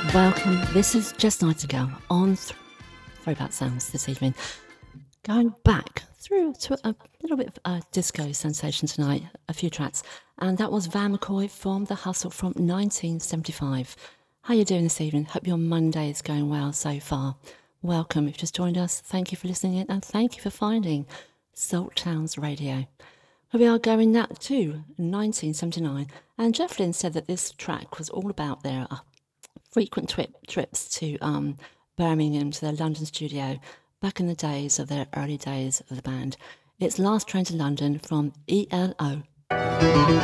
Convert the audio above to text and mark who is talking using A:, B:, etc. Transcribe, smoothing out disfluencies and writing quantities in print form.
A: Welcome. This is Jess Nightingale on Throwback Sounds this evening. Going back through to a little bit of a disco sensation tonight, a few tracks, and that was Van McCoy from The Hustle from 1975. How you doing this evening? Hope your Monday is going well so far. Welcome. If you've just joined us, thank you for listening in and thank you for finding Salt Towns Radio. We are going now to 1979, and Jeff Lynne said that this track was all about their frequent trips to Birmingham, to their London studio, back in the days of their early days of the band. It's Last Train to London from ELO.